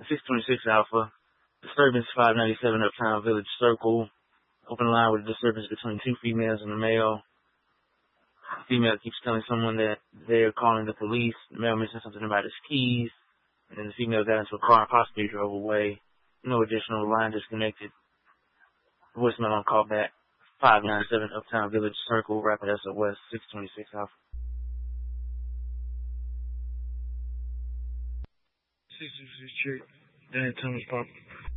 626 Alpha. Disturbance 597 Uptown Village Circle. Open line with a disturbance between two females and a male. The female keeps telling someone that they're calling the police. The male mentions something about his keys. And then the female got into a car and possibly drove away. No additional line disconnected. Voicemail on callback 597 Uptown Village Circle, Rapid SOS 626 Alpha. 626 Chick, Dan Thomas Pop.